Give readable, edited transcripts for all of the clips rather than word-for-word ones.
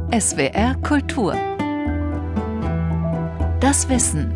SWR Kultur. Das Wissen.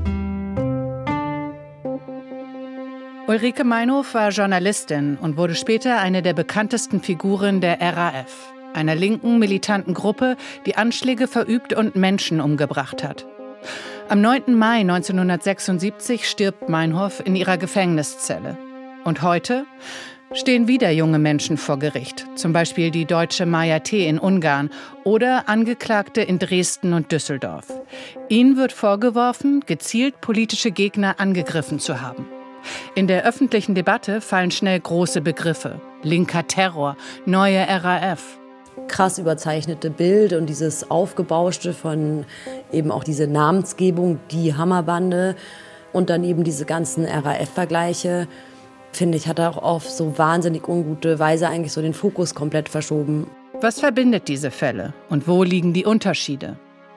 Ulrike Meinhof war Journalistin und wurde später eine der bekanntesten Figuren der RAF, einer linken militanten Gruppe, die Anschläge verübt und Menschen umgebracht hat. Am 9. Mai 1976 stirbt Meinhof in ihrer Gefängniszelle. Und heute stehen wieder junge Menschen vor Gericht, zum Beispiel die deutsche Maja T. in Ungarn oder Angeklagte in Dresden und Düsseldorf. Ihnen wird vorgeworfen, gezielt politische Gegner angegriffen zu haben. In der öffentlichen Debatte fallen schnell große Begriffe: linker Terror, neue RAF. Krass überzeichnete Bild und dieses Aufgebauschte von eben auch diese Namensgebung, die Hammerbande und dann eben diese ganzen RAF-Vergleiche, finde ich, hat er auch auf so wahnsinnig ungute Weise eigentlich so den Fokus komplett verschoben. Was verbindet diese Fälle und wo liegen die Unterschiede?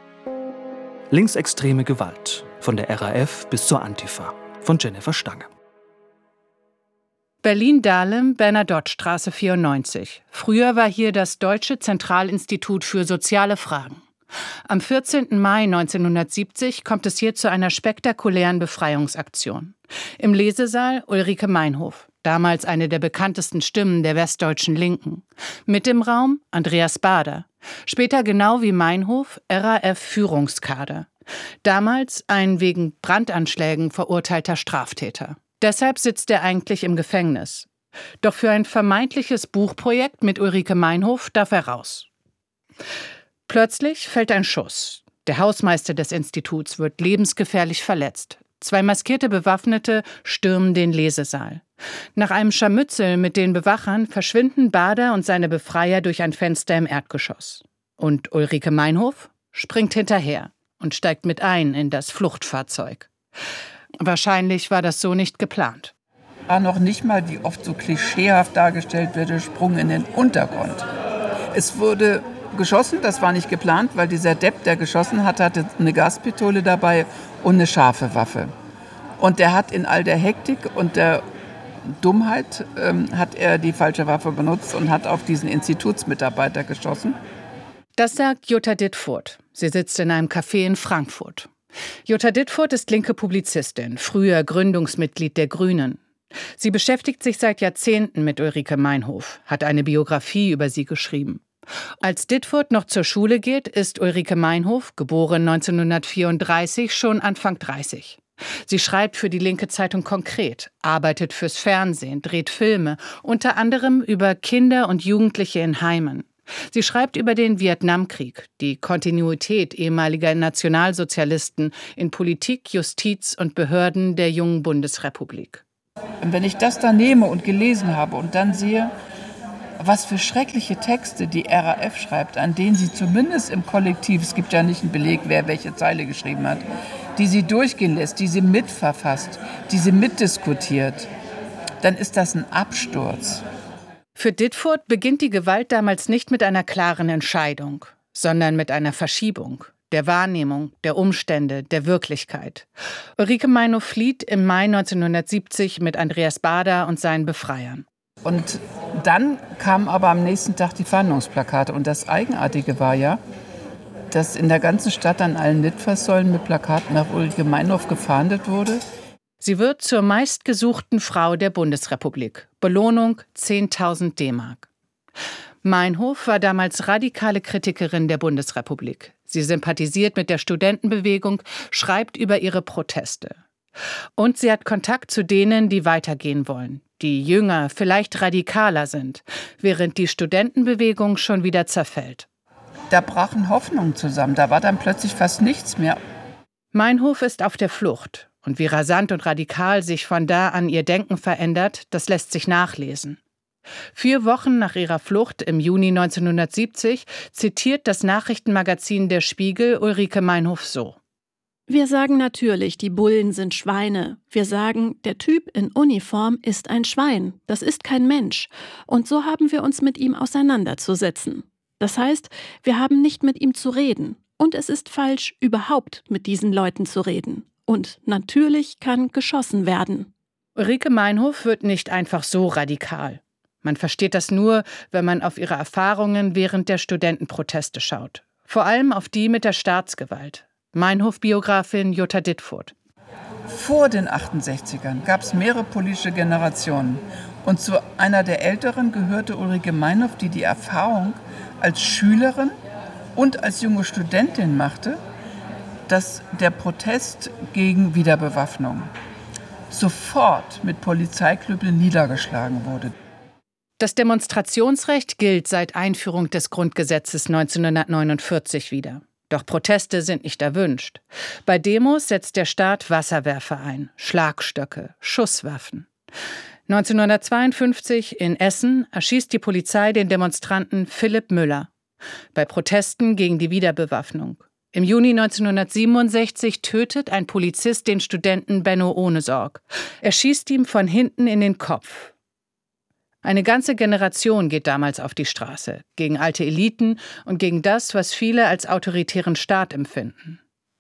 Linksextreme Gewalt, von der RAF bis zur Antifa, von Jennifer Stange. Berlin-Dahlem, Bernadotte-Straße 94. Früher war hier das Deutsche Zentralinstitut für soziale Fragen. Am 14. Mai 1970 kommt es hier zu einer spektakulären Befreiungsaktion. Im Lesesaal Ulrike Meinhof, damals eine der bekanntesten Stimmen der westdeutschen Linken. Mit im Raum Andreas Baader, später genau wie Meinhof RAF-Führungskader. Damals ein wegen Brandanschlägen verurteilter Straftäter. Deshalb sitzt er eigentlich im Gefängnis. Doch für ein vermeintliches Buchprojekt mit Ulrike Meinhof darf er raus. Plötzlich fällt ein Schuss. Der Hausmeister des Instituts wird lebensgefährlich verletzt. 2 maskierte Bewaffnete stürmen den Lesesaal. Nach einem Scharmützel mit den Bewachern verschwinden Baader und seine Befreier durch ein Fenster im Erdgeschoss. Und Ulrike Meinhof springt hinterher und steigt mit ein in das Fluchtfahrzeug. Wahrscheinlich war das so nicht geplant. War noch nicht mal, wie oft so klischeehaft dargestellt wird, der Sprung in den Untergrund. Es wurde geschossen, das war nicht geplant, weil dieser Depp, der geschossen hat, hatte eine Gaspistole dabei und eine scharfe Waffe. Und der hat in all der Hektik und der Dummheit hat er die falsche Waffe benutzt und hat auf diesen Institutsmitarbeiter geschossen. Das sagt Jutta Dittfurt. Sie sitzt in einem Café in Frankfurt. Jutta Dittfurt ist linke Publizistin, früher Gründungsmitglied der Grünen. Sie beschäftigt sich seit Jahrzehnten mit Ulrike Meinhof, hat eine Biografie über sie geschrieben. Als Dittfurt noch zur Schule geht, ist Ulrike Meinhof, geboren 1934, schon Anfang 30. Sie schreibt für die linke Zeitung Konkret, arbeitet fürs Fernsehen, dreht Filme, unter anderem über Kinder und Jugendliche in Heimen. Sie schreibt über den Vietnamkrieg, die Kontinuität ehemaliger Nationalsozialisten in Politik, Justiz und Behörden der jungen Bundesrepublik. Und wenn ich das da nehme und gelesen habe und dann sehe, was für schreckliche Texte die RAF schreibt, an denen sie zumindest im Kollektiv, es gibt ja nicht einen Beleg, wer welche Zeile geschrieben hat, die sie durchgehen lässt, die sie mitverfasst, die sie mitdiskutiert, dann ist das ein Absturz. Für Dittfurt beginnt die Gewalt damals nicht mit einer klaren Entscheidung, sondern mit einer Verschiebung der Wahrnehmung, der Umstände, der Wirklichkeit. Ulrike Meinhof flieht im Mai 1970 mit Andreas Baader und seinen Befreiern. Und dann kamen aber am nächsten Tag die Fahndungsplakate. Und das Eigenartige war ja, dass in der ganzen Stadt an allen Litfaßsäulen mit Plakaten nach Ulrike Meinhof gefahndet wurde. Sie wird zur meistgesuchten Frau der Bundesrepublik. Belohnung 10.000 D-Mark. Meinhof war damals radikale Kritikerin der Bundesrepublik. Sie sympathisiert mit der Studentenbewegung, schreibt über ihre Proteste. Und sie hat Kontakt zu denen, die weitergehen wollen, die jünger, vielleicht radikaler sind, während die Studentenbewegung schon wieder zerfällt. Da brachen Hoffnungen zusammen, da war dann plötzlich fast nichts mehr. Meinhof ist auf der Flucht. Und wie rasant und radikal sich von da an ihr Denken verändert, das lässt sich nachlesen. 4 Wochen nach ihrer Flucht im Juni 1970 zitiert das Nachrichtenmagazin Der Spiegel Ulrike Meinhof so: Wir sagen natürlich, die Bullen sind Schweine. Wir sagen, der Typ in Uniform ist ein Schwein. Das ist kein Mensch. Und so haben wir uns mit ihm auseinanderzusetzen. Das heißt, wir haben nicht mit ihm zu reden. Und es ist falsch, überhaupt mit diesen Leuten zu reden. Und natürlich kann geschossen werden. Ulrike Meinhof wird nicht einfach so radikal. Man versteht das nur, wenn man auf ihre Erfahrungen während der Studentenproteste schaut. Vor allem auf die mit der Staatsgewalt. Meinhof-Biografin Jutta Dittfurt. Vor den 68ern gab es mehrere politische Generationen. Und zu einer der älteren gehörte Ulrike Meinhof, die die Erfahrung als Schülerin und als junge Studentin machte, dass der Protest gegen Wiederbewaffnung sofort mit Polizeiklüppeln niedergeschlagen wurde. Das Demonstrationsrecht gilt seit Einführung des Grundgesetzes 1949 wieder. Doch Proteste sind nicht erwünscht. Bei Demos setzt der Staat Wasserwerfer ein, Schlagstöcke, Schusswaffen. 1952 in Essen erschießt die Polizei den Demonstranten Philipp Müller. Bei Protesten gegen die Wiederbewaffnung. Im Juni 1967 tötet ein Polizist den Studenten Benno Ohnesorg. Er schießt ihm von hinten in den Kopf. Eine ganze Generation geht damals auf die Straße, gegen alte Eliten und gegen das, was viele als autoritären Staat empfinden.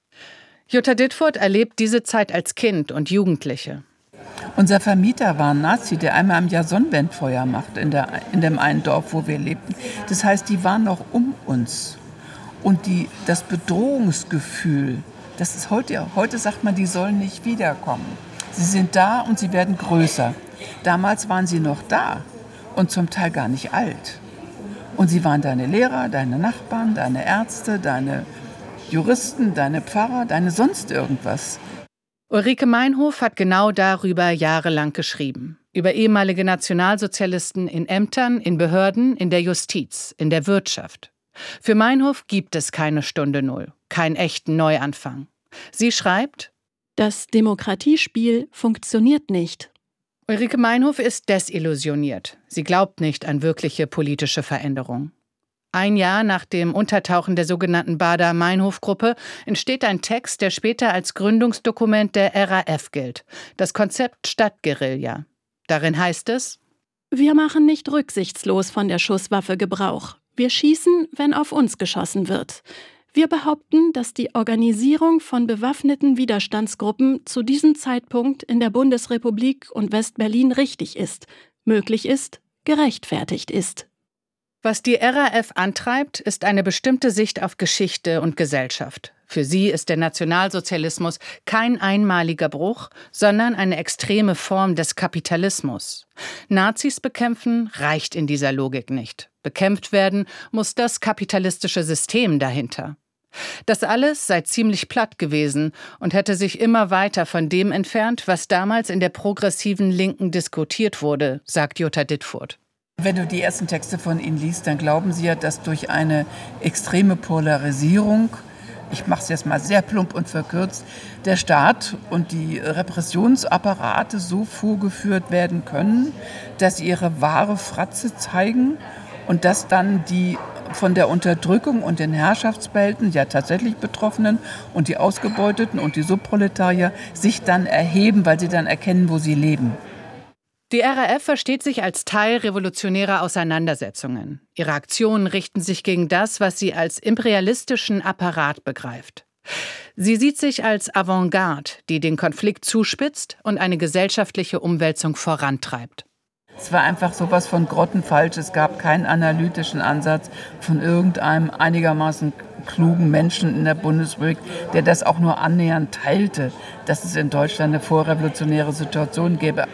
Jutta Dittfurt erlebt diese Zeit als Kind und Jugendliche. Unser Vermieter war ein Nazi, der einmal im Jahr Sonnenwendfeuer macht in dem einen Dorf, wo wir lebten. Das heißt, die waren noch um uns. Und das Bedrohungsgefühl, das ist heute sagt man, die sollen nicht wiederkommen. Sie sind da und sie werden größer. Damals waren sie noch da und zum Teil gar nicht alt. Und sie waren deine Lehrer, deine Nachbarn, deine Ärzte, deine Juristen, deine Pfarrer, deine sonst irgendwas. Ulrike Meinhof hat genau darüber jahrelang geschrieben. Über ehemalige Nationalsozialisten in Ämtern, in Behörden, in der Justiz, in der Wirtschaft. Für Meinhof gibt es keine Stunde Null, keinen echten Neuanfang. Sie schreibt: Das Demokratiespiel funktioniert nicht. Ulrike Meinhof ist desillusioniert. Sie glaubt nicht an wirkliche politische Veränderung. Ein Jahr nach dem Untertauchen der sogenannten Baader-Meinhof-Gruppe entsteht ein Text, der später als Gründungsdokument der RAF gilt. Das Konzept Stadtguerilla. Darin heißt es: Wir machen nicht rücksichtslos von der Schusswaffe Gebrauch. Wir schießen, wenn auf uns geschossen wird. Wir behaupten, dass die Organisierung von bewaffneten Widerstandsgruppen zu diesem Zeitpunkt in der Bundesrepublik und West-Berlin richtig ist, möglich ist, gerechtfertigt ist. Was die RAF antreibt, ist eine bestimmte Sicht auf Geschichte und Gesellschaft. Für sie ist der Nationalsozialismus kein einmaliger Bruch, sondern eine extreme Form des Kapitalismus. Nazis bekämpfen reicht in dieser Logik nicht. Bekämpft werden muss das kapitalistische System dahinter. Das alles sei ziemlich platt gewesen und hätte sich immer weiter von dem entfernt, was damals in der progressiven Linken diskutiert wurde, sagt Jutta Dittfurt. Wenn du die ersten Texte von ihnen liest, dann glauben sie ja, dass durch eine extreme Polarisierung, ich mache es jetzt mal sehr plump und verkürzt, der Staat und die Repressionsapparate so vorgeführt werden können, dass sie ihre wahre Fratze zeigen und dass dann die von der Unterdrückung und den Herrschaftsbehälten ja tatsächlich Betroffenen und die Ausgebeuteten und die Subproletarier sich dann erheben, weil sie dann erkennen, wo sie leben. Die RAF versteht sich als Teil revolutionärer Auseinandersetzungen. Ihre Aktionen richten sich gegen das, was sie als imperialistischen Apparat begreift. Sie sieht sich als Avantgarde, die den Konflikt zuspitzt und eine gesellschaftliche Umwälzung vorantreibt. Es war einfach sowas von grottenfalsch. Es gab keinen analytischen Ansatz von irgendeinem einigermaßen klugen Menschen in der Bundesrepublik, der das auch nur annähernd teilte, dass es in Deutschland eine vorrevolutionäre Situation gäbe.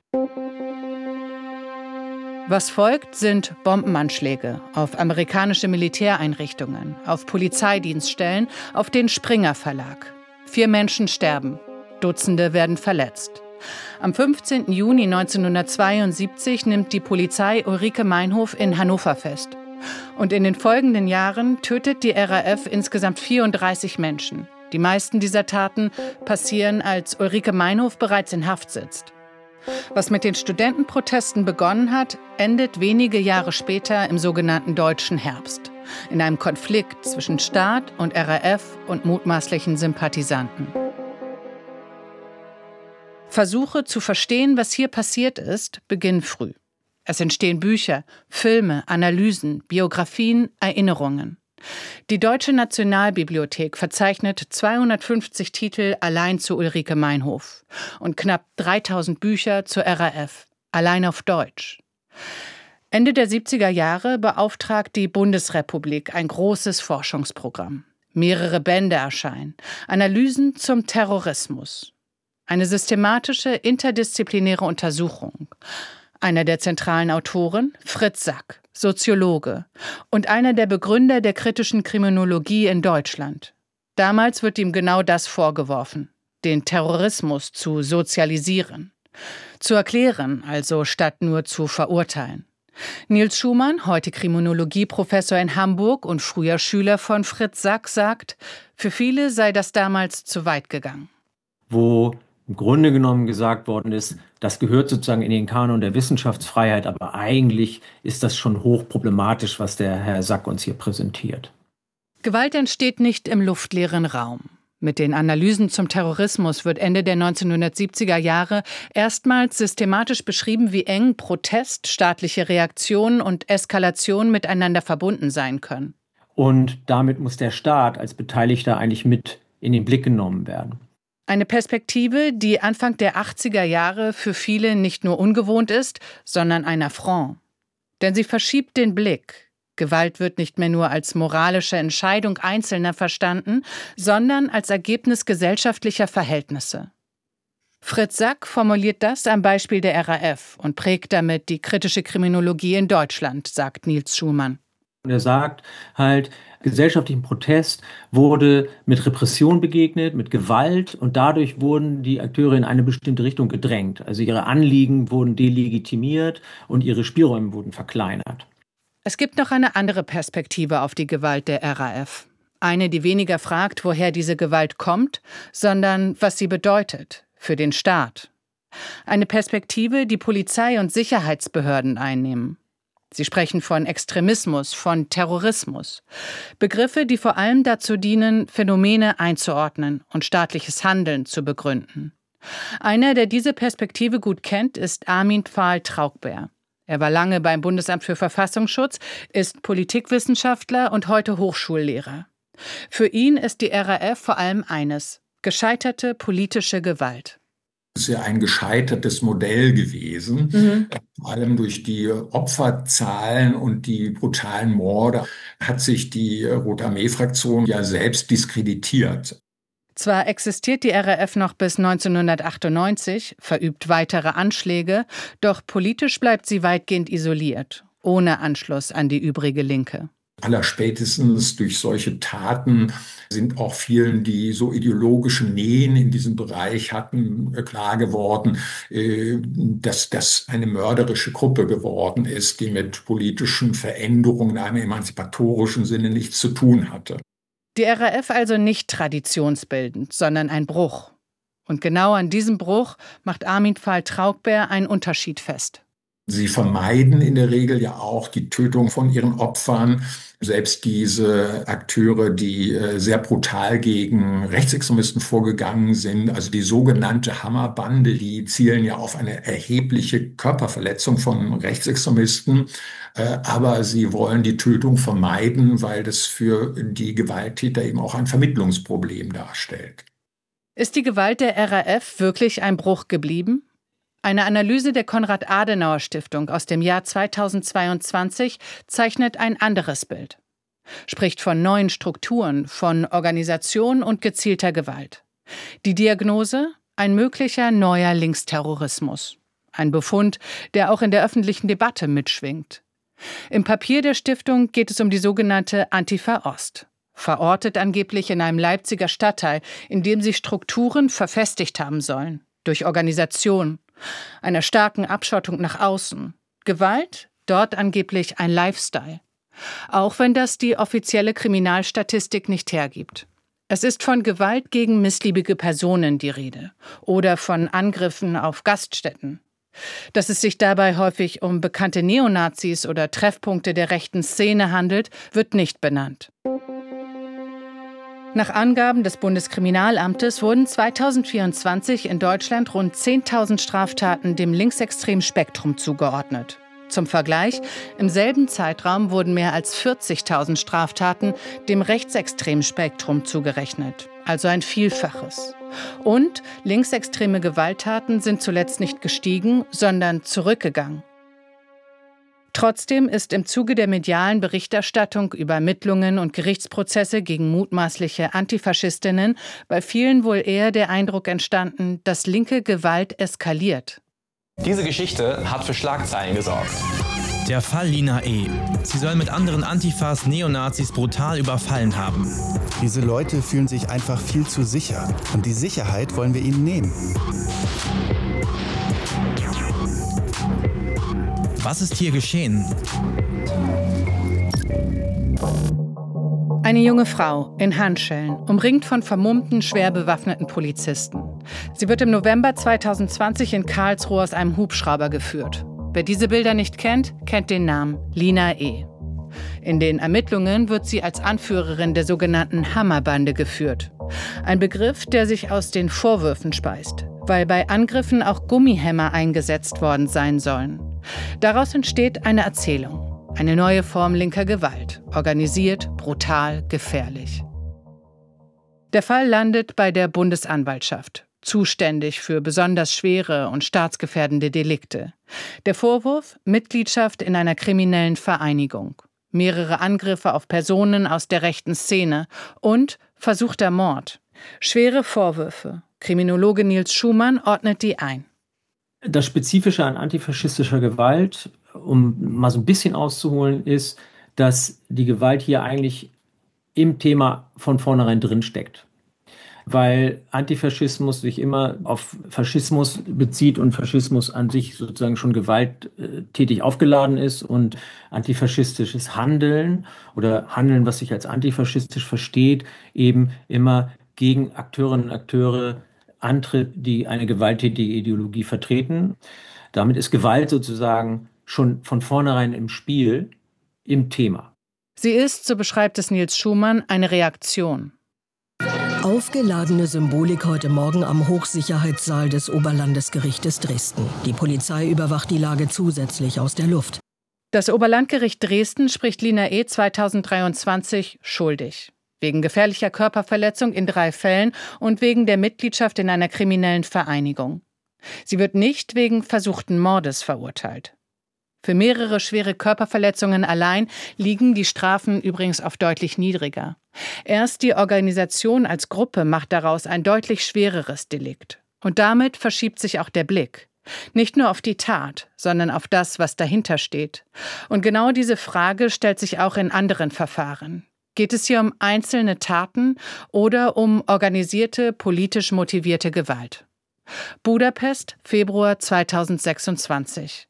Was folgt, sind Bombenanschläge auf amerikanische Militäreinrichtungen, auf Polizeidienststellen, auf den Springer Verlag. 4 Menschen sterben, Dutzende werden verletzt. Am 15. Juni 1972 nimmt die Polizei Ulrike Meinhof in Hannover fest. Und in den folgenden Jahren tötet die RAF insgesamt 34 Menschen. Die meisten dieser Taten passieren, als Ulrike Meinhof bereits in Haft sitzt. Was mit den Studentenprotesten begonnen hat, endet wenige Jahre später im sogenannten Deutschen Herbst. In einem Konflikt zwischen Staat und RAF und mutmaßlichen Sympathisanten. Versuche zu verstehen, was hier passiert ist, beginnen früh. Es entstehen Bücher, Filme, Analysen, Biografien, Erinnerungen. Die Deutsche Nationalbibliothek verzeichnet 250 Titel allein zu Ulrike Meinhof und knapp 3000 Bücher zur RAF, allein auf Deutsch. Ende der 70er Jahre beauftragt die Bundesrepublik ein großes Forschungsprogramm. Mehrere Bände erscheinen. Analysen zum Terrorismus. Eine systematische, interdisziplinäre Untersuchung. Einer der zentralen Autoren, Fritz Sack, Soziologe und einer der Begründer der kritischen Kriminologie in Deutschland. Damals wird ihm genau das vorgeworfen, den Terrorismus zu sozialisieren. Zu erklären, also statt nur zu verurteilen. Nils Schumann, heute Kriminologieprofessor in Hamburg und früher Schüler von Fritz Sack, sagt, für viele sei das damals zu weit gegangen. Wo im Grunde genommen gesagt worden ist, das gehört sozusagen in den Kanon der Wissenschaftsfreiheit, aber eigentlich ist das schon hochproblematisch, was der Herr Sack uns hier präsentiert. Gewalt entsteht nicht im luftleeren Raum. Mit den Analysen zum Terrorismus wird Ende der 1970er Jahre erstmals systematisch beschrieben, wie eng Protest, staatliche Reaktion und Eskalation miteinander verbunden sein können. Und damit muss der Staat als Beteiligter eigentlich mit in den Blick genommen werden. Eine Perspektive, die Anfang der 80er Jahre für viele nicht nur ungewohnt ist, sondern ein Affront. Denn sie verschiebt den Blick. Gewalt wird nicht mehr nur als moralische Entscheidung Einzelner verstanden, sondern als Ergebnis gesellschaftlicher Verhältnisse. Fritz Sack formuliert das am Beispiel der RAF und prägt damit die kritische Kriminologie in Deutschland, sagt Nils Schumann. Und er sagt halt, gesellschaftlichen Protest wurde mit Repression begegnet, mit Gewalt und dadurch wurden die Akteure in eine bestimmte Richtung gedrängt. Also ihre Anliegen wurden delegitimiert und ihre Spielräume wurden verkleinert. Es gibt noch eine andere Perspektive auf die Gewalt der RAF. Eine, die weniger fragt, woher diese Gewalt kommt, sondern was sie bedeutet für den Staat. Eine Perspektive, die Polizei und Sicherheitsbehörden einnehmen. Sie sprechen von Extremismus, von Terrorismus. Begriffe, die vor allem dazu dienen, Phänomene einzuordnen und staatliches Handeln zu begründen. Einer, der diese Perspektive gut kennt, ist Armin Pfahl-Traugbeer. Er war lange beim Bundesamt für Verfassungsschutz, ist Politikwissenschaftler und heute Hochschullehrer. Für ihn ist die RAF vor allem eines: gescheiterte politische Gewalt. Es ist ja ein gescheitertes Modell gewesen. Vor allem durch die Opferzahlen und die brutalen Morde hat sich die Rote Armee-Fraktion ja selbst diskreditiert. Zwar existiert die RAF noch bis 1998, verübt weitere Anschläge, doch politisch bleibt sie weitgehend isoliert, ohne Anschluss an die übrige Linke. Allerspätestens durch solche Taten sind auch vielen, die so ideologische Nähen in diesem Bereich hatten, klar geworden, dass das eine mörderische Gruppe geworden ist, die mit politischen Veränderungen in einem emanzipatorischen Sinne nichts zu tun hatte. Die RAF also nicht traditionsbildend, sondern ein Bruch. Und genau an diesem Bruch macht Armin Pfahl-Traugbeer einen Unterschied fest. Sie vermeiden in der Regel ja auch die Tötung von ihren Opfern. Selbst diese Akteure, die sehr brutal gegen Rechtsextremisten vorgegangen sind, also die sogenannte Hammerbande, die zielen ja auf eine erhebliche Körperverletzung von Rechtsextremisten. Aber sie wollen die Tötung vermeiden, weil das für die Gewalttäter eben auch ein Vermittlungsproblem darstellt. Ist die Gewalt der RAF wirklich ein Bruch geblieben? Eine Analyse der Konrad-Adenauer-Stiftung aus dem Jahr 2022 zeichnet ein anderes Bild. Spricht von neuen Strukturen, von Organisation und gezielter Gewalt. Die Diagnose? Ein möglicher neuer Linksterrorismus. Ein Befund, der auch in der öffentlichen Debatte mitschwingt. Im Papier der Stiftung geht es um die sogenannte Antifa Ost. Verortet angeblich in einem Leipziger Stadtteil, in dem sich Strukturen verfestigt haben sollen. Durch Organisation, einer starken Abschottung nach außen. Gewalt? Dort angeblich ein Lifestyle. Auch wenn das die offizielle Kriminalstatistik nicht hergibt. Es ist von Gewalt gegen missliebige Personen die Rede oder von Angriffen auf Gaststätten. Dass es sich dabei häufig um bekannte Neonazis oder Treffpunkte der rechten Szene handelt, wird nicht benannt. Nach Angaben des Bundeskriminalamtes wurden 2024 in Deutschland rund 10.000 Straftaten dem linksextremen Spektrum zugeordnet. Zum Vergleich, im selben Zeitraum wurden mehr als 40.000 Straftaten dem rechtsextremen Spektrum zugerechnet, also ein Vielfaches. Und linksextreme Gewalttaten sind zuletzt nicht gestiegen, sondern zurückgegangen. Trotzdem ist im Zuge der medialen Berichterstattung über Ermittlungen und Gerichtsprozesse gegen mutmaßliche Antifaschistinnen bei vielen wohl eher der Eindruck entstanden, dass linke Gewalt eskaliert. Diese Geschichte hat für Schlagzeilen gesorgt. Der Fall Lina E. Sie soll mit anderen Antifas Neonazis brutal überfallen haben. Diese Leute fühlen sich einfach viel zu sicher. Und die Sicherheit wollen wir ihnen nehmen. Was ist hier geschehen? Eine junge Frau in Handschellen, umringt von vermummten, schwer bewaffneten Polizisten. Sie wird im November 2020 in Karlsruhe aus einem Hubschrauber geführt. Wer diese Bilder nicht kennt, kennt den Namen Lina E. In den Ermittlungen wird sie als Anführerin der sogenannten Hammerbande geführt. Ein Begriff, der sich aus den Vorwürfen speist, weil bei Angriffen auch Gummihämmer eingesetzt worden sein sollen. Daraus entsteht eine Erzählung, eine neue Form linker Gewalt, organisiert, brutal, gefährlich. Der Fall landet bei der Bundesanwaltschaft, zuständig für besonders schwere und staatsgefährdende Delikte. Der Vorwurf: Mitgliedschaft in einer kriminellen Vereinigung, mehrere Angriffe auf Personen aus der rechten Szene und versuchter Mord. Schwere Vorwürfe. Kriminologe Nils Schumann ordnet die ein. Das Spezifische an antifaschistischer Gewalt, um mal so ein bisschen auszuholen, ist, dass die Gewalt hier eigentlich im Thema von vornherein drinsteckt. Weil Antifaschismus sich immer auf Faschismus bezieht und Faschismus an sich sozusagen schon gewalttätig aufgeladen ist und antifaschistisches Handeln oder Handeln, was sich als antifaschistisch versteht, eben immer gegen Akteurinnen und Akteure antritt, die eine gewalttätige Ideologie vertreten. Damit ist Gewalt sozusagen schon von vornherein im Spiel, im Thema. Sie ist, so beschreibt es Nils Schumann, eine Reaktion. Aufgeladene Symbolik heute Morgen am Hochsicherheitssaal des Oberlandesgerichtes Dresden. Die Polizei überwacht die Lage zusätzlich aus der Luft. Das Oberlandgericht Dresden spricht Lina E. 2023 schuldig. Wegen gefährlicher Körperverletzung in 3 Fällen und wegen der Mitgliedschaft in einer kriminellen Vereinigung. Sie wird nicht wegen versuchten Mordes verurteilt. Für mehrere schwere Körperverletzungen allein liegen die Strafen übrigens auf deutlich niedriger. Erst die Organisation als Gruppe macht daraus ein deutlich schwereres Delikt. Und damit verschiebt sich auch der Blick. Nicht nur auf die Tat, sondern auf das, was dahinter steht. Und genau diese Frage stellt sich auch in anderen Verfahren. Geht es hier um einzelne Taten oder um organisierte, politisch motivierte Gewalt? Budapest, Februar 2026.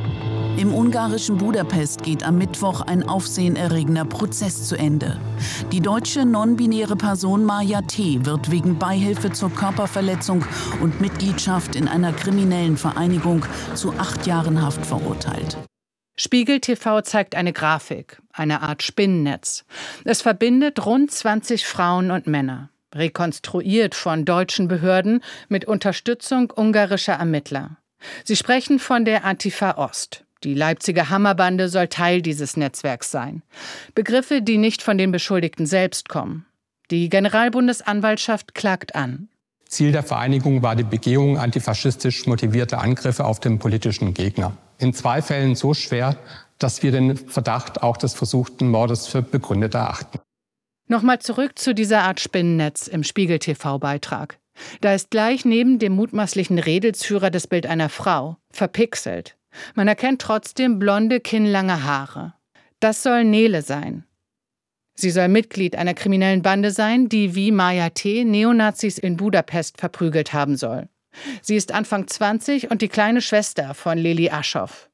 Im ungarischen Budapest geht am Mittwoch ein aufsehenerregender Prozess zu Ende. Die deutsche non-binäre Person Maja T. wird wegen Beihilfe zur Körperverletzung und Mitgliedschaft in einer kriminellen Vereinigung zu 8 Jahren Haft verurteilt. Spiegel TV zeigt eine Grafik, eine Art Spinnennetz. Es verbindet rund 20 Frauen und Männer, rekonstruiert von deutschen Behörden mit Unterstützung ungarischer Ermittler. Sie sprechen von der Antifa Ost. Die Leipziger Hammerbande soll Teil dieses Netzwerks sein. Begriffe, die nicht von den Beschuldigten selbst kommen. Die Generalbundesanwaltschaft klagt an. Ziel der Vereinigung war die Begehung antifaschistisch motivierter Angriffe auf den politischen Gegner. In 2 Fällen so schwer, dass wir den Verdacht auch des versuchten Mordes für begründet erachten. Nochmal zurück zu dieser Art Spinnennetz im Spiegel-TV-Beitrag. Da ist gleich neben dem mutmaßlichen Redelsführer das Bild einer Frau, verpixelt. Man erkennt trotzdem blonde, kinnlange Haare. Das soll Nele sein. Sie soll Mitglied einer kriminellen Bande sein, die wie Maja T. Neonazis in Budapest verprügelt haben soll. Sie ist Anfang 20 und die kleine Schwester von Lili Aschoff.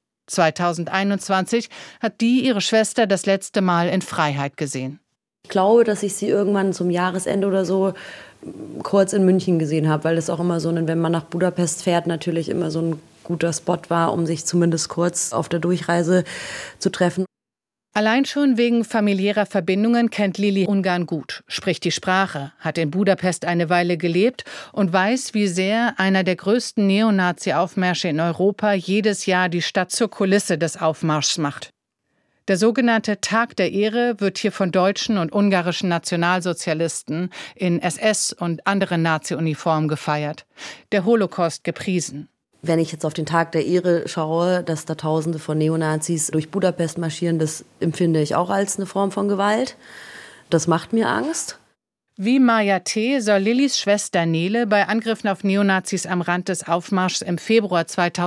2021 hat die ihre Schwester das letzte Mal in Freiheit gesehen. Ich glaube, dass ich sie irgendwann zum Jahresende oder so kurz in München gesehen habe, weil es auch immer so, wenn man nach Budapest fährt, natürlich immer so ein guter Spot war, um sich zumindest kurz auf der Durchreise zu treffen. Allein schon wegen familiärer Verbindungen kennt Lili Ungarn gut, spricht die Sprache, hat in Budapest eine Weile gelebt und weiß, wie sehr einer der größten Neonazi-Aufmärsche in Europa jedes Jahr die Stadt zur Kulisse des Aufmarschs macht. Der sogenannte Tag der Ehre wird hier von deutschen und ungarischen Nationalsozialisten in SS- und anderen Nazi-Uniformen gefeiert, der Holocaust gepriesen. Wenn ich jetzt auf den Tag der Ehre schaue, dass da Tausende von Neonazis durch Budapest marschieren, das empfinde ich auch als eine Form von Gewalt. Das macht mir Angst. Wie Maja T. soll Lillys Schwester Nele bei Angriffen auf Neonazis am Rand des Aufmarschs im Februar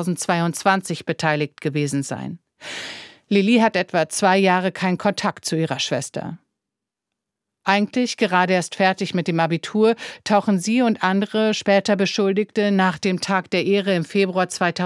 2022 beteiligt gewesen sein. Lilly hat etwa 2 Jahre keinen Kontakt zu ihrer Schwester. Eigentlich gerade erst fertig mit dem Abitur, tauchen sie und andere später Beschuldigte nach dem Tag der Ehre im Februar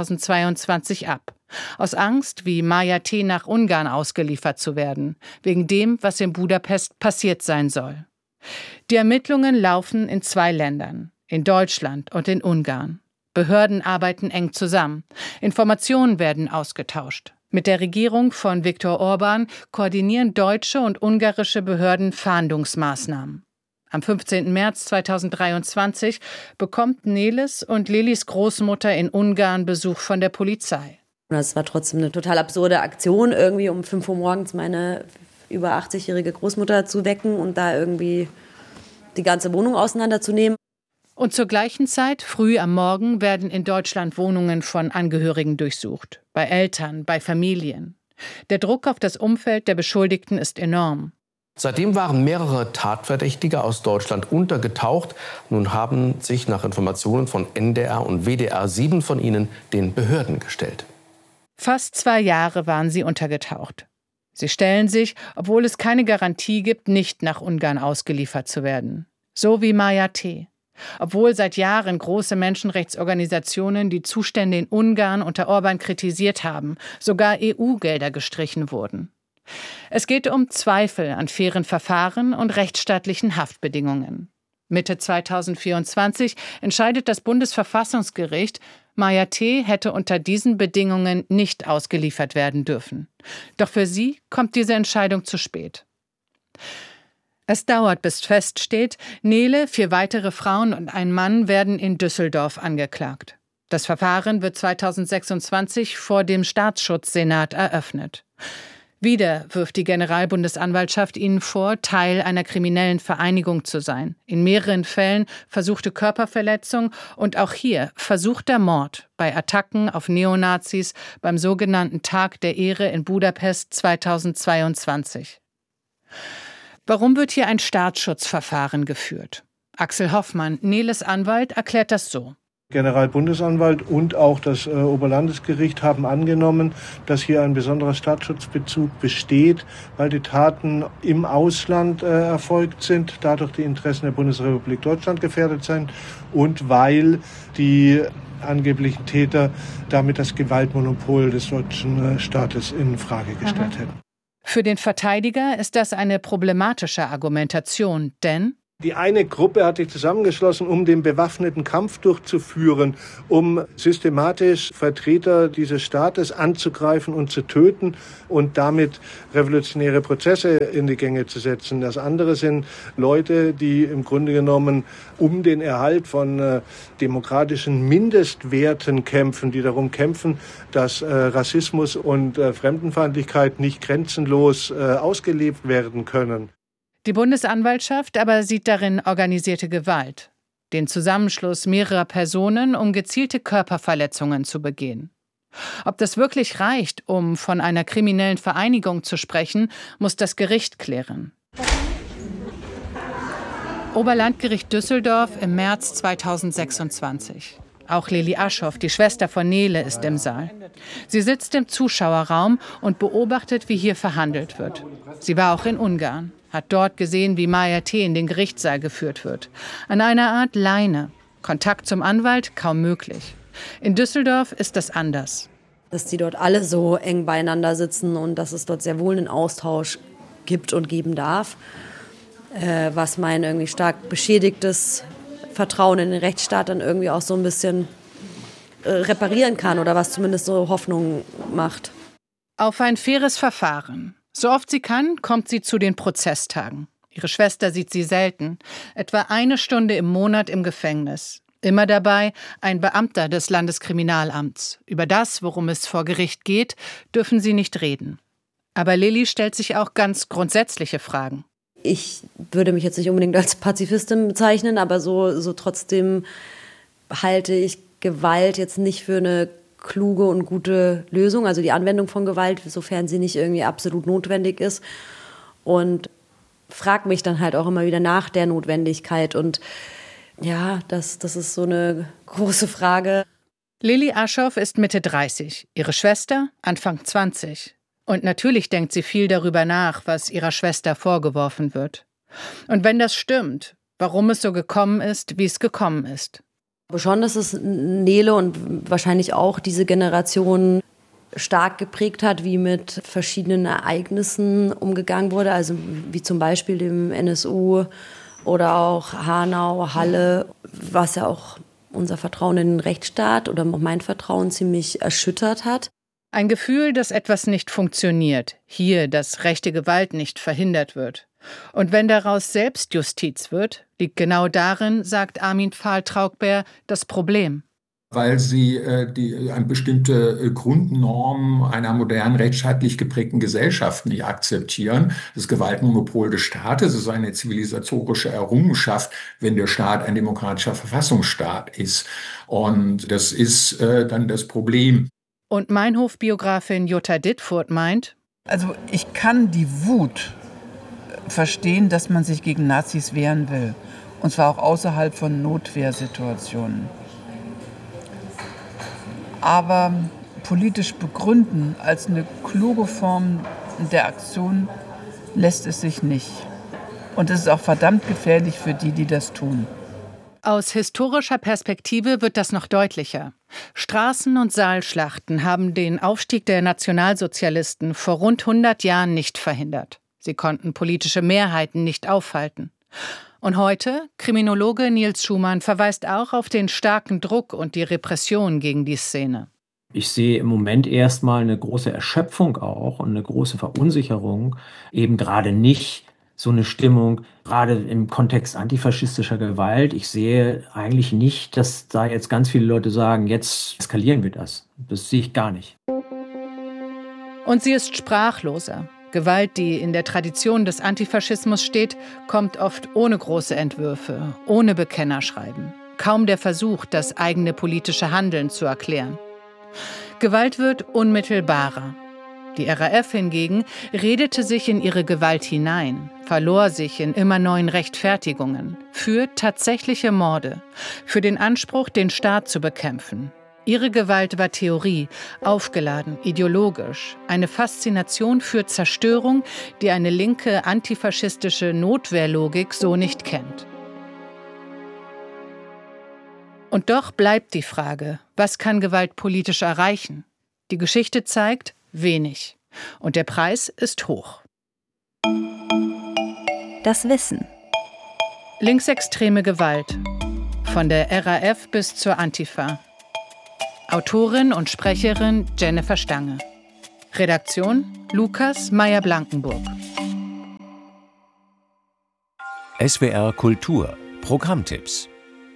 2022 ab. Aus Angst, wie Maja T. nach Ungarn ausgeliefert zu werden, wegen dem, was in Budapest passiert sein soll. Die Ermittlungen laufen in 2 Ländern, in Deutschland und in Ungarn. Behörden arbeiten eng zusammen. Informationen werden ausgetauscht. Mit der Regierung von Viktor Orban koordinieren deutsche und ungarische Behörden Fahndungsmaßnahmen. Am 15. März 2023 bekommt Neles und Lillys Großmutter in Ungarn Besuch von der Polizei. Das war trotzdem eine total absurde Aktion, irgendwie um 5 Uhr morgens meine über 80-jährige Großmutter zu wecken und da irgendwie die ganze Wohnung auseinanderzunehmen. Und zur gleichen Zeit, früh am Morgen, werden in Deutschland Wohnungen von Angehörigen durchsucht. Bei Eltern, bei Familien. Der Druck auf das Umfeld der Beschuldigten ist enorm. Seitdem waren mehrere Tatverdächtige aus Deutschland untergetaucht. Nun haben sich nach Informationen von NDR und WDR 7 von ihnen den Behörden gestellt. Fast 2 Jahre waren sie untergetaucht. Sie stellen sich, obwohl es keine Garantie gibt, nicht nach Ungarn ausgeliefert zu werden. So wie Maja T. Obwohl seit Jahren große Menschenrechtsorganisationen die Zustände in Ungarn unter Orban kritisiert haben, sogar EU-Gelder gestrichen wurden. Es geht um Zweifel an fairen Verfahren und rechtsstaatlichen Haftbedingungen. Mitte 2024 entscheidet das Bundesverfassungsgericht, Maja T. hätte unter diesen Bedingungen nicht ausgeliefert werden dürfen. Doch für sie kommt diese Entscheidung zu spät. Es dauert, bis feststeht, Nele, 4 weitere Frauen und ein Mann werden in Düsseldorf angeklagt. Das Verfahren wird 2026 vor dem Staatsschutzsenat eröffnet. Wieder wirft die Generalbundesanwaltschaft ihnen vor, Teil einer kriminellen Vereinigung zu sein. In mehreren Fällen versuchte Körperverletzung und auch hier versuchter Mord bei Attacken auf Neonazis beim sogenannten Tag der Ehre in Budapest 2022. Warum wird hier ein Staatsschutzverfahren geführt? Axel Hoffmann, Neles Anwalt, erklärt das so. Generalbundesanwalt und auch das Oberlandesgericht haben angenommen, dass hier ein besonderer Staatsschutzbezug besteht, weil die Taten im Ausland erfolgt sind, dadurch die Interessen der Bundesrepublik Deutschland gefährdet sind und weil die angeblichen Täter damit das Gewaltmonopol des deutschen Staates in Frage gestellt hätten. Für den Verteidiger ist das eine problematische Argumentation, denn die eine Gruppe hat sich zusammengeschlossen, um den bewaffneten Kampf durchzuführen, um systematisch Vertreter dieses Staates anzugreifen und zu töten und damit revolutionäre Prozesse in die Gänge zu setzen. Das andere sind Leute, die im Grunde genommen um den Erhalt von demokratischen Mindestwerten kämpfen, die darum kämpfen, dass Rassismus und Fremdenfeindlichkeit nicht grenzenlos ausgelebt werden können. Die Bundesanwaltschaft aber sieht darin organisierte Gewalt, den Zusammenschluss mehrerer Personen, um gezielte Körperverletzungen zu begehen. Ob das wirklich reicht, um von einer kriminellen Vereinigung zu sprechen, muss das Gericht klären. Oberlandgericht Düsseldorf im März 2026. Auch Lilly Aschoff, die Schwester von Nele, ist im Saal. Sie sitzt im Zuschauerraum und beobachtet, wie hier verhandelt wird. Sie war auch in Ungarn, hat dort gesehen, wie Maja T. in den Gerichtssaal geführt wird. An einer Art Leine. Kontakt zum Anwalt kaum möglich. In Düsseldorf ist das anders. Dass die dort alle so eng beieinander sitzen und dass es dort sehr wohl einen Austausch gibt und geben darf, was mein irgendwie stark beschädigtes Vertrauen in den Rechtsstaat dann irgendwie auch so ein bisschen reparieren kann oder was zumindest so Hoffnung macht. Auf ein faires Verfahren. So oft sie kann, kommt sie zu den Prozesstagen. Ihre Schwester sieht sie selten. Etwa 1 Stunde im Monat im Gefängnis. Immer dabei ein Beamter des Landeskriminalamts. Über das, worum es vor Gericht geht, dürfen sie nicht reden. Aber Lilly stellt sich auch ganz grundsätzliche Fragen. Ich würde mich jetzt nicht unbedingt als Pazifistin bezeichnen, aber so trotzdem halte ich Gewalt jetzt nicht für eine kluge und gute Lösung, also die Anwendung von Gewalt, sofern sie nicht irgendwie absolut notwendig ist. Und frage mich dann halt auch immer wieder nach der Notwendigkeit. Und ja, das ist so eine große Frage. Lilly Aschoff ist Mitte 30, ihre Schwester Anfang 20. Und natürlich denkt sie viel darüber nach, was ihrer Schwester vorgeworfen wird. Und wenn das stimmt, warum es so gekommen ist, wie es gekommen ist. Schon, dass es Nele und wahrscheinlich auch diese Generation stark geprägt hat, wie mit verschiedenen Ereignissen umgegangen wurde, also wie zum Beispiel dem NSU oder auch Hanau, Halle, was ja auch unser Vertrauen in den Rechtsstaat oder auch mein Vertrauen ziemlich erschüttert hat. Ein Gefühl, dass etwas nicht funktioniert, hier, dass rechte Gewalt nicht verhindert wird. Und wenn daraus Selbstjustiz wird, liegt genau darin, sagt Armin Pfahl-Traugbeer, das Problem. Weil sie eine bestimmte Grundnorm einer modernen, rechtsstaatlich geprägten Gesellschaft nicht akzeptieren. Das Gewaltmonopol des Staates ist eine zivilisatorische Errungenschaft, wenn der Staat ein demokratischer Verfassungsstaat ist. Und das ist dann das Problem. Und Meinhof-Biografin Jutta Dittfurt meint, also ich kann die Wut verstehen, dass man sich gegen Nazis wehren will. Und zwar auch außerhalb von Notwehrsituationen. Aber politisch begründen als eine kluge Form der Aktion lässt es sich nicht. Und es ist auch verdammt gefährlich für die, die das tun. Aus historischer Perspektive wird das noch deutlicher. Straßen- und Saalschlachten haben den Aufstieg der Nationalsozialisten vor rund 100 Jahren nicht verhindert. Sie konnten politische Mehrheiten nicht aufhalten. Und heute, Kriminologe Nils Schumann verweist auch auf den starken Druck und die Repression gegen die Szene. Ich sehe im Moment erstmal eine große Erschöpfung auch und eine große Verunsicherung, eben gerade nicht so eine Stimmung, gerade im Kontext antifaschistischer Gewalt. Ich sehe eigentlich nicht, dass da jetzt ganz viele Leute sagen, jetzt eskalieren wir das. Das sehe ich gar nicht. Und sie ist sprachloser. Gewalt, die in der Tradition des Antifaschismus steht, kommt oft ohne große Entwürfe, ohne Bekennerschreiben. Kaum der Versuch, das eigene politische Handeln zu erklären. Gewalt wird unmittelbarer. Die RAF hingegen redete sich in ihre Gewalt hinein, verlor sich in immer neuen Rechtfertigungen für tatsächliche Morde, für den Anspruch, den Staat zu bekämpfen. Ihre Gewalt war Theorie, aufgeladen, ideologisch, eine Faszination für Zerstörung, die eine linke antifaschistische Notwehrlogik so nicht kennt. Und doch bleibt die Frage, was kann Gewalt politisch erreichen? Die Geschichte zeigt, wenig. Und der Preis ist hoch. Das Wissen. Linksextreme Gewalt. Von der RAF bis zur Antifa. Autorin und Sprecherin Jennifer Stange. Redaktion Lukas Meyer-Blankenburg. SWR Kultur. Programmtipps.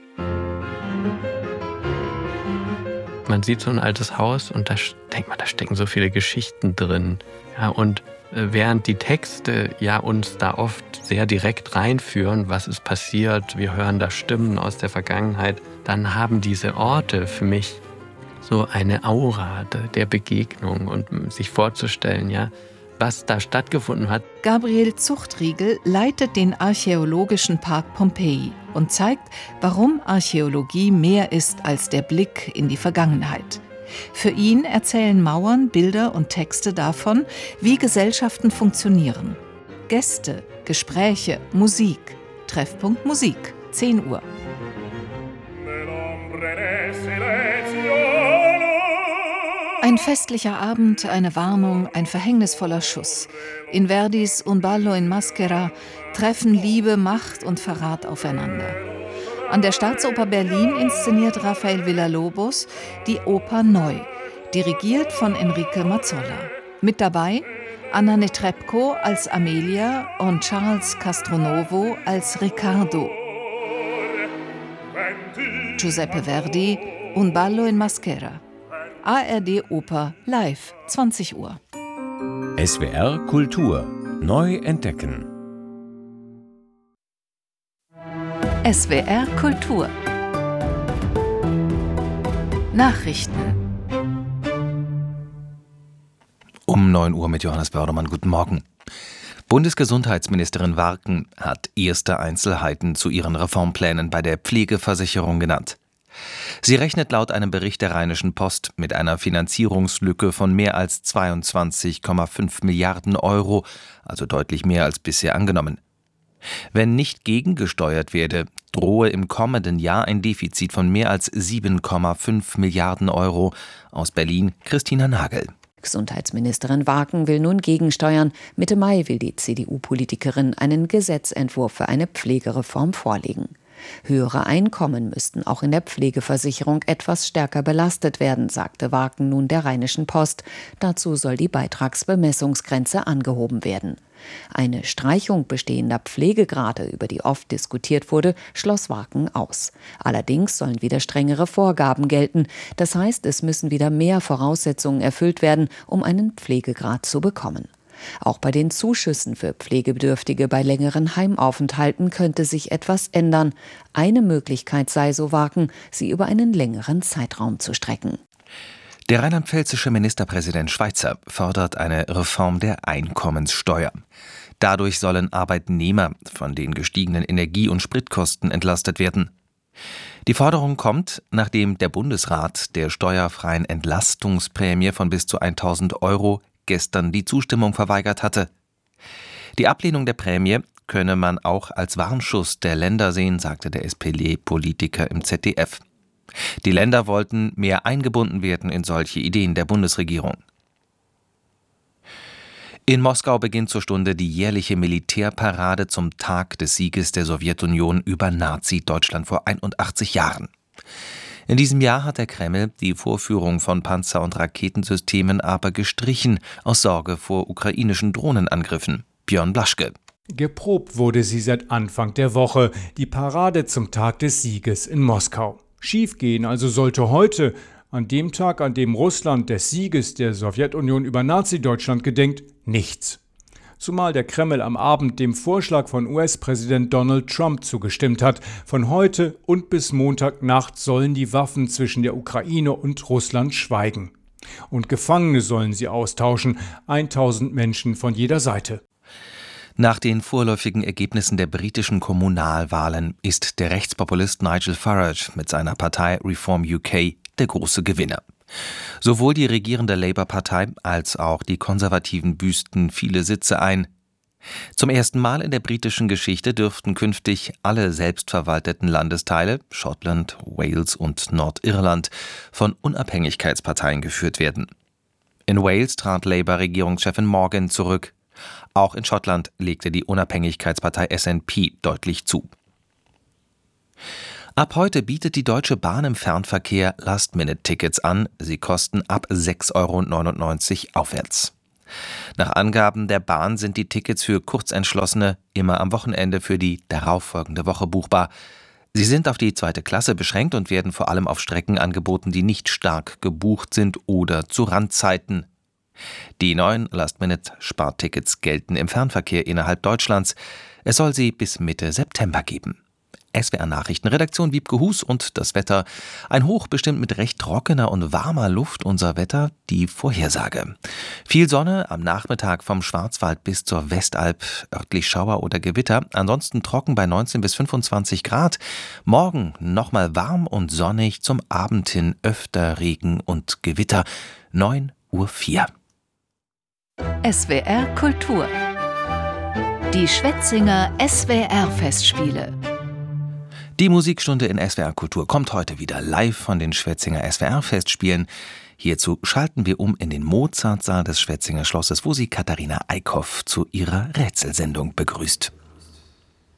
Man sieht so ein altes Haus und da denkt man, da stecken so viele Geschichten drin. Ja, und während die Texte ja uns da oft sehr direkt reinführen, was ist passiert, wir hören da Stimmen aus der Vergangenheit, dann haben diese Orte für mich so eine Aura der Begegnung und sich vorzustellen, ja, was da stattgefunden hat. Gabriel Zuchtriegel leitet den Archäologischen Park Pompeji und zeigt, warum Archäologie mehr ist als der Blick in die Vergangenheit. Für ihn erzählen Mauern, Bilder und Texte davon, wie Gesellschaften funktionieren. Gäste, Gespräche, Musik. Treffpunkt Musik, 10 Uhr. Ein festlicher Abend, eine Warnung, ein verhängnisvoller Schuss. In Verdis Un ballo in maschera treffen Liebe, Macht und Verrat aufeinander. An der Staatsoper Berlin inszeniert Rafael Villalobos die Oper Neu, dirigiert von Enrique Mazzolla. Mit dabei Anna Netrebko als Amelia und Charles Castronovo als Riccardo. Giuseppe Verdi, Un ballo in maschera. ARD Oper live, 20 Uhr. SWR Kultur. Neu entdecken. SWR Kultur. Nachrichten. Um 9 Uhr mit Johannes Bördermann. Guten Morgen. Bundesgesundheitsministerin Warken hat erste Einzelheiten zu ihren Reformplänen bei der Pflegeversicherung genannt. Sie rechnet laut einem Bericht der Rheinischen Post mit einer Finanzierungslücke von mehr als 22,5 Milliarden Euro, also deutlich mehr als bisher angenommen. Wenn nicht gegengesteuert werde, drohe im kommenden Jahr ein Defizit von mehr als 7,5 Milliarden Euro. Aus Berlin Christina Nagel. Gesundheitsministerin Warken will nun gegensteuern. Mitte Mai will die CDU-Politikerin einen Gesetzentwurf für eine Pflegereform vorlegen. Höhere Einkommen müssten auch in der Pflegeversicherung etwas stärker belastet werden, sagte Warken nun der Rheinischen Post. Dazu soll die Beitragsbemessungsgrenze angehoben werden. Eine Streichung bestehender Pflegegrade, über die oft diskutiert wurde, schloss Warken aus. Allerdings sollen wieder strengere Vorgaben gelten. Das heißt, es müssen wieder mehr Voraussetzungen erfüllt werden, um einen Pflegegrad zu bekommen. Auch bei den Zuschüssen für Pflegebedürftige bei längeren Heimaufenthalten könnte sich etwas ändern. Eine Möglichkeit sei, so Warken, sie über einen längeren Zeitraum zu strecken. Der rheinland-pfälzische Ministerpräsident Schweizer fordert eine Reform der Einkommenssteuer. Dadurch sollen Arbeitnehmer von den gestiegenen Energie- und Spritkosten entlastet werden. Die Forderung kommt, nachdem der Bundesrat der steuerfreien Entlastungsprämie von bis zu 1.000 Euro gestern die Zustimmung verweigert hatte. Die Ablehnung der Prämie könne man auch als Warnschuss der Länder sehen, sagte der SPD-Politiker im ZDF. Die Länder wollten mehr eingebunden werden in solche Ideen der Bundesregierung. In Moskau beginnt zur Stunde die jährliche Militärparade zum Tag des Sieges der Sowjetunion über Nazi-Deutschland vor 81 Jahren. In diesem Jahr hat der Kreml die Vorführung von Panzer- und Raketensystemen aber gestrichen, aus Sorge vor ukrainischen Drohnenangriffen. Björn Blaschke. Geprobt wurde sie seit Anfang der Woche, die Parade zum Tag des Sieges in Moskau. Schiefgehen also sollte heute, an dem Tag, an dem Russland des Sieges der Sowjetunion über Nazi-Deutschland gedenkt, nichts. Zumal der Kreml am Abend dem Vorschlag von US-Präsident Donald Trump zugestimmt hat. Von heute und bis Montagnacht sollen die Waffen zwischen der Ukraine und Russland schweigen. Und Gefangene sollen sie austauschen, 1000 Menschen von jeder Seite. Nach den vorläufigen Ergebnissen der britischen Kommunalwahlen ist der Rechtspopulist Nigel Farage mit seiner Partei Reform UK der große Gewinner. Sowohl die regierende Labour-Partei als auch die Konservativen büßten viele Sitze ein. Zum ersten Mal in der britischen Geschichte dürften künftig alle selbstverwalteten Landesteile, Schottland, Wales und Nordirland, von Unabhängigkeitsparteien geführt werden. In Wales trat Labour-Regierungschefin Morgan zurück. Auch in Schottland legte die Unabhängigkeitspartei SNP deutlich zu. Ab heute bietet die Deutsche Bahn im Fernverkehr Last-Minute-Tickets an. Sie kosten ab 6,99 € aufwärts. Nach Angaben der Bahn sind die Tickets für Kurzentschlossene immer am Wochenende für die darauffolgende Woche buchbar. Sie sind auf die 2. Klasse beschränkt und werden vor allem auf Strecken angeboten, die nicht stark gebucht sind oder zu Randzeiten. Die neuen Last-Minute-Spartickets gelten im Fernverkehr innerhalb Deutschlands. Es soll sie bis Mitte September geben. SWR Nachrichtenredaktion Wiebke Hus und das Wetter. Ein Hoch bestimmt mit recht trockener und warmer Luft unser Wetter, die Vorhersage. Viel Sonne, am Nachmittag vom Schwarzwald bis zur Westalb, örtlich Schauer oder Gewitter. Ansonsten trocken bei 19 bis 25 Grad. Morgen nochmal warm und sonnig, zum Abend hin öfter Regen und Gewitter. 9:04 Uhr. SWR Kultur. Die Schwetzinger SWR-Festspiele. Die Musikstunde in SWR Kultur kommt heute wieder live von den Schwetzinger SWR-Festspielen. Hierzu schalten wir um in den Mozartsaal des Schwetzinger Schlosses, wo sie Katharina Eickhoff zu ihrer Rätselsendung begrüßt.